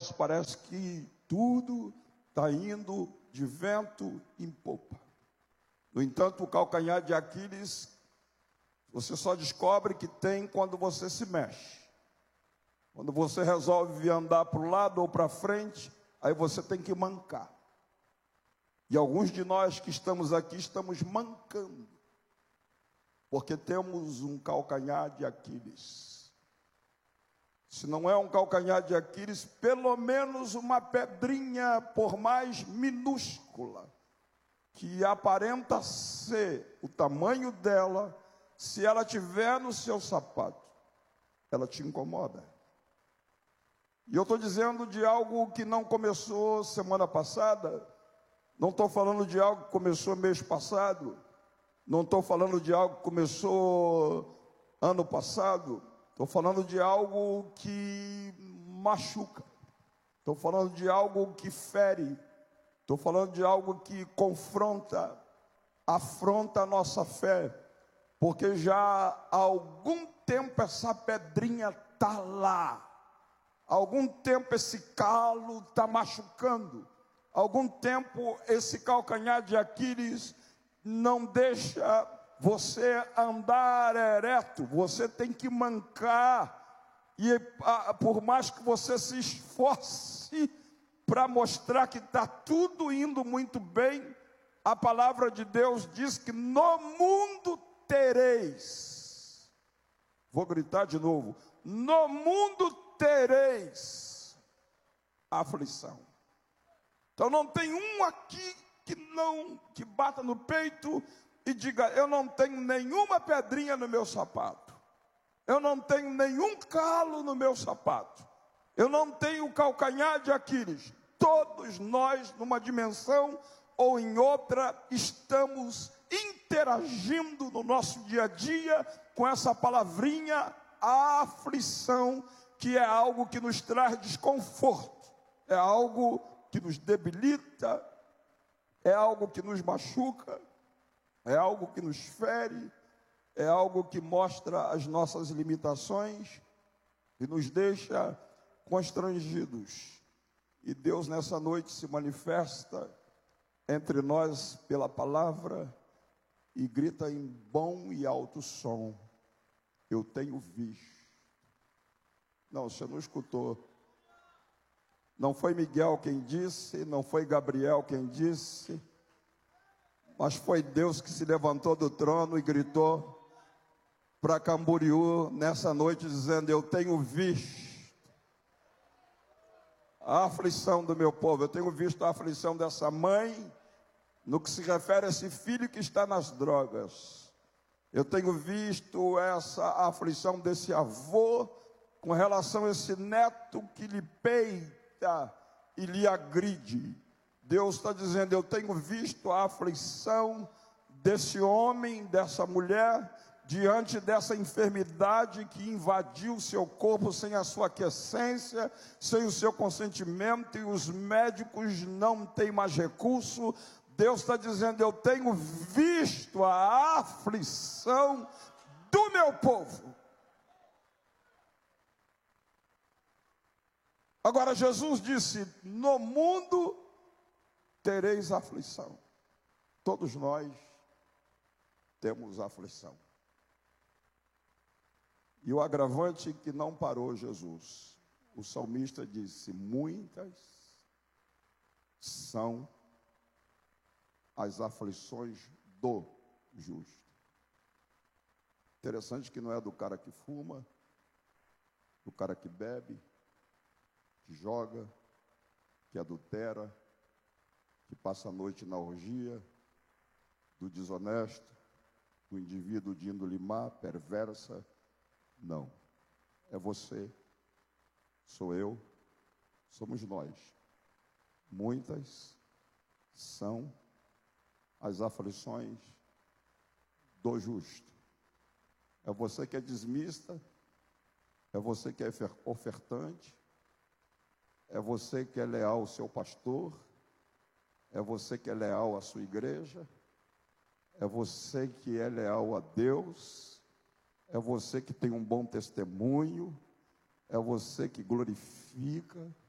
horas parece que tudo está indo de vento em popa. No entanto, o calcanhar de Aquiles, você só descobre que tem quando você se mexe. Quando você resolve andar para o lado ou para frente, aí você tem que mancar. E alguns de nós que estamos aqui estamos mancando, porque temos um calcanhar de Aquiles. Se não é um calcanhar de Aquiles, pelo menos uma pedrinha, por mais minúscula, que aparenta ser o tamanho dela, se ela tiver no seu sapato, ela te incomoda. E eu estou dizendo de algo que não começou semana passada, não estou falando de algo que começou mês passado, não estou falando de algo que começou ano passado, estou falando de algo que machuca, estou falando de algo que fere, estou falando de algo que confronta, afronta a nossa fé, porque já há algum tempo essa pedrinha está lá. Há algum tempo esse calo está machucando. Há algum tempo esse calcanhar de Aquiles não deixa você andar ereto. Você tem que mancar. E por mais que você se esforce para mostrar que está tudo indo muito bem, a palavra de Deus diz que no mundo tereis. Vou gritar de novo. No mundo tereis aflição. Então não tem um aqui que bata no peito e diga: eu não tenho nenhuma pedrinha no meu sapato, eu não tenho nenhum calo no meu sapato, eu não tenho calcanhar de Aquiles. Todos nós, numa dimensão ou em outra, estamos interagindo no nosso dia a dia com essa palavrinha aflição, que é algo que nos traz desconforto, é algo que nos debilita, é algo que nos machuca, é algo que nos fere, é algo que mostra as nossas limitações e nos deixa constrangidos. E Deus nessa noite se manifesta entre nós pela palavra e grita em bom e alto som: eu tenho visto. Não, você não escutou. Não foi Miguel quem disse, não foi Gabriel quem disse, mas foi Deus que se levantou do trono e gritou para Camboriú nessa noite, dizendo: eu tenho visto a aflição do meu povo, eu tenho visto a aflição dessa mãe, no que se refere a esse filho que está nas drogas. Eu tenho visto essa aflição desse avô com relação a esse neto que lhe peita e lhe agride. Deus está dizendo: eu tenho visto a aflição desse homem, dessa mulher, diante dessa enfermidade que invadiu o seu corpo sem a sua aquiescência, sem o seu consentimento, e os médicos não têm mais recurso. Deus está dizendo: eu tenho visto a aflição do meu povo. Agora Jesus disse: no mundo tereis aflição. Todos nós temos aflição. E o agravante que não parou Jesus. O salmista disse: muitas são as aflições do justo. Interessante que não é do cara que fuma, do cara que bebe, que joga, que adultera, que passa a noite na orgia, do desonesto, do indivíduo de índole má, perversa. Não, é você, sou eu, somos nós. Muitas são as aflições do justo. É você que é dizimista, é você que é ofertante, é você que é leal ao seu pastor, é você que é leal à sua igreja, é você que é leal a Deus, é você que tem um bom testemunho, é você que glorifica,